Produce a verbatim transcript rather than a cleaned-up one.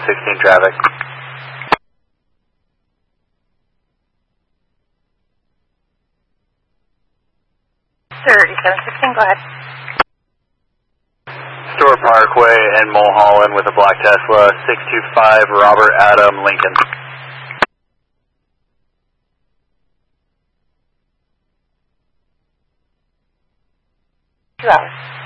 sixteen traffic. thirty-seven sixteen, go ahead. Store Parkway and Mulholland with a black Tesla, six two five Robert Adam Lincoln. Two hours.